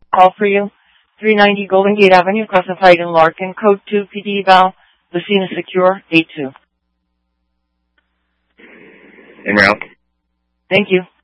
call for you. 390 Golden Gate Avenue, classified in Larkin, code 2 PD Val, Lucina Secure, 82. En route. Thank you.